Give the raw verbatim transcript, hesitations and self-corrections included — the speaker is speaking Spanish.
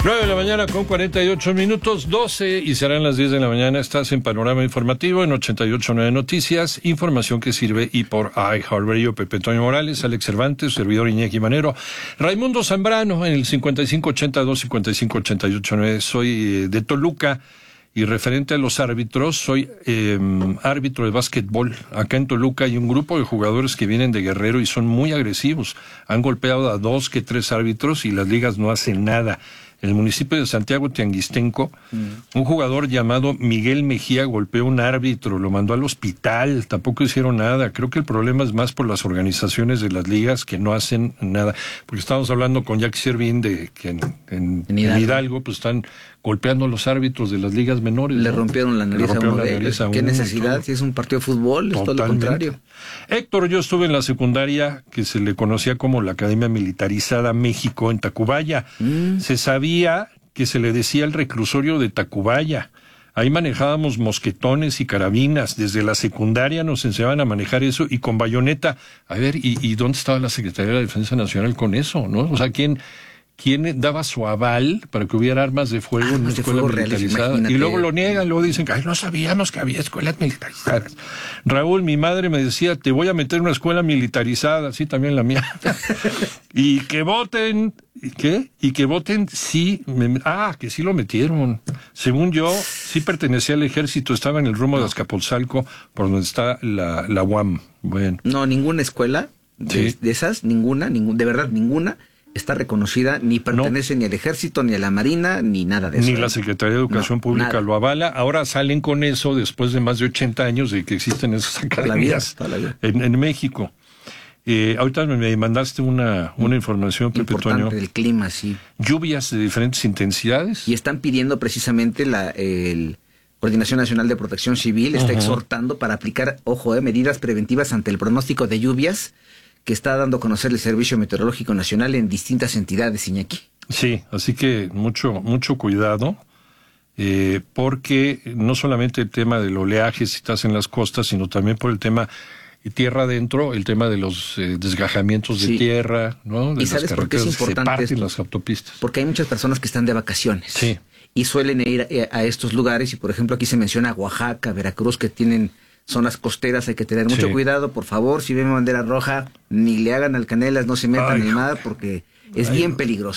nueve de la mañana con cuarenta y ocho minutos, doce y serán las diez de la mañana. Estás en Panorama Informativo en ochenta y ocho punto nueve Noticias, información que sirve y por iHeartRadio. Pepe Toño Morales, Alex Cervantes, servidor Iñaki Manero, Raimundo Zambrano en el cincuenta y cinco ochenta y dos, cincuenta y cinco ochenta y ocho nueve. Soy eh, de Toluca y referente a los árbitros, soy eh, árbitro de básquetbol. Acá en Toluca hay un grupo de jugadores que vienen de Guerrero y son muy agresivos. Han golpeado a dos que tres árbitros y las ligas no hacen nada. En el municipio de Santiago Tianguistenco, mm. un jugador llamado Miguel Mejía golpeó a un árbitro, lo mandó al hospital, tampoco hicieron nada. Creo que el problema es más por las organizaciones de las ligas que no hacen nada. Porque estábamos hablando con Jackie Servín de que en, en, en, Hidalgo. en Hidalgo pues están golpeando a los árbitros de las ligas menores. Le ¿no? rompieron la nariz, rompieron a, uno la nariz a uno. ¿Qué necesidad? Si es un partido de fútbol, es todo lo contrario. Héctor, yo estuve en la secundaria que se le conocía como la Academia Militarizada México en Tacubaya. Mm. Se sabía que se le decía el reclusorio de Tacubaya. Ahí manejábamos mosquetones y carabinas. Desde la secundaria nos enseñaban a manejar eso y con bayoneta. A ver, ¿y, y dónde estaba la Secretaría de la Defensa Nacional con eso, no? O sea, ¿quién... ¿Quién daba su aval para que hubiera armas de fuego ah, en una escuela militarizada? Reales, y luego lo niegan, luego dicen que ay, no sabíamos que había escuelas militarizadas. Raúl, mi madre me decía, te voy a meter en una escuela militarizada, sí, también la mía. y que voten, ¿y qué? Y que voten, sí, me, ah, que sí lo metieron. Según yo, sí pertenecía al ejército, estaba en el rumbo no. de Azcapotzalco, por donde está la, la U A M. Bueno. No, ninguna escuela de, sí. de esas, ninguna, ningún, de verdad, ninguna. Está reconocida, ni pertenece no. ni al ejército, ni a la marina, ni nada de eso. Ni la Secretaría de Educación no, Pública nada. Lo avala. Ahora salen con eso después de más de ochenta años de que existen esas academias toda la vida, toda la vida. En, en México. Eh, ahorita me mandaste una, una información, Pepe Toño. Importante del clima, sí. Lluvias de diferentes intensidades. Y están pidiendo precisamente la el Coordinación Nacional de Protección Civil, está uh-huh. exhortando para aplicar, ojo, eh, medidas preventivas ante el pronóstico de lluvias que está dando a conocer el Servicio Meteorológico Nacional en distintas entidades, Iñaki. Sí, así que mucho mucho cuidado, eh, porque no solamente el tema del oleaje si estás en las costas, sino también por el tema de tierra adentro, el tema de los eh, desgajamientos de sí. tierra, ¿no? De ¿Y sabes por qué es importante se parten esto? Las autopistas. Porque hay muchas personas que están de vacaciones. Sí. Y suelen ir a, a estos lugares, y por ejemplo aquí se menciona Oaxaca, Veracruz, que tienen zonas costeras, hay que tener mucho sí. cuidado. Por favor, si ven bandera roja, ni le hagan alcanelas, no se metan Ay. ni nada, porque es Ay. bien peligroso.